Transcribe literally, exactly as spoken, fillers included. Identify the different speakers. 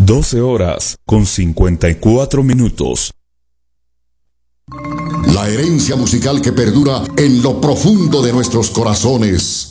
Speaker 1: doce horas con cincuenta y cuatro minutos.
Speaker 2: La herencia musical que perdura en lo profundo de nuestros corazones.